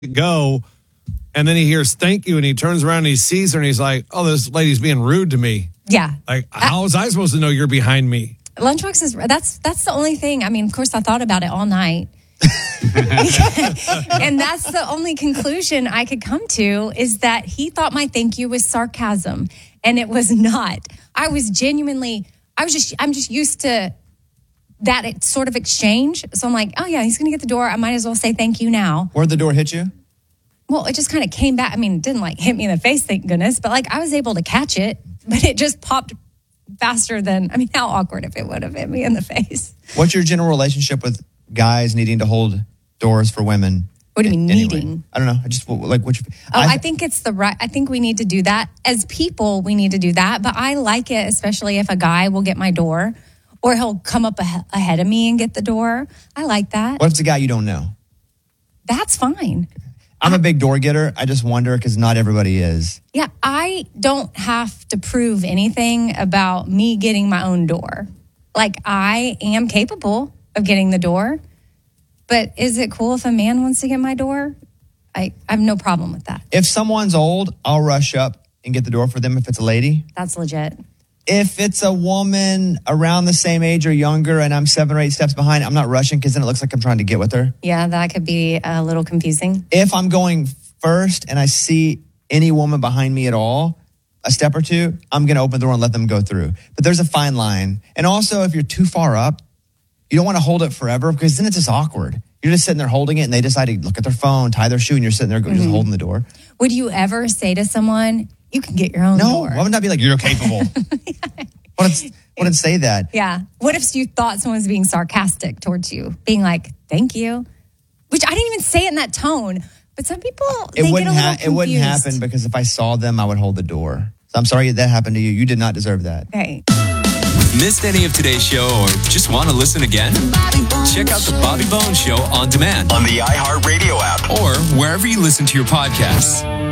go. And then he hears thank you and he turns around and he sees her and he's like, oh, this lady's being rude to me. Yeah. Like, how was I supposed to know you're behind me? Lunchbox is, that's the only thing. I mean, of course, I thought about it all night. And that's the only conclusion I could come to, is that he thought my thank you was sarcasm. And it was not. I'm just used to that sort of exchange. So I'm like, oh yeah, he's going to get the door. I might as well say thank you now. Where'd the door hit you? Well, it just kind of came back. I mean, it didn't like hit me in the face, thank goodness. But like I was able to catch it, but it just popped faster than, I mean, how awkward if it would have hit me in the face. What's your general relationship with guys needing to hold doors for women? What do you mean needing? I don't know. I just like which. I think it's the right. I think we need to do that as people. We need to do that. But I like it, especially if a guy will get my door, or he'll come up ahead of me and get the door. I like that. What if it's a guy you don't know? That's fine. I'm a big door getter. I just wonder because not everybody is. Yeah, I don't have to prove anything about me getting my own door. Like, I am capable of getting the door. But is it cool if a man wants to get my door? I have no problem with that. If someone's old, I'll rush up and get the door for them if it's a lady. That's legit. If it's a woman around the same age or younger and I'm 7 or 8 steps behind, I'm not rushing because then it looks like I'm trying to get with her. Yeah, that could be a little confusing. If I'm going first and I see any woman behind me at all, a step or two, I'm going to open the door and let them go through. But there's a fine line. And also, if you're too far up, you don't want to hold it forever because then it's just awkward. You're just sitting there holding it and they decide to look at their phone, tie their shoe, and you're sitting there just holding the door. Would you ever say to someone, you can get your own door? No, why would not be like, you're capable? Wouldn't say that. Yeah. What if you thought someone was being sarcastic towards you, being like, thank you? Which I didn't even say it in that tone. But some people, they get a little confused. It wouldn't happen because if I saw them, I would hold the door. So I'm sorry that happened to you. You did not deserve that. Hey. Missed any of today's show or just want to listen again? Check out the Bobby Bones Show on demand on the iHeartRadio app or wherever you listen to your podcasts.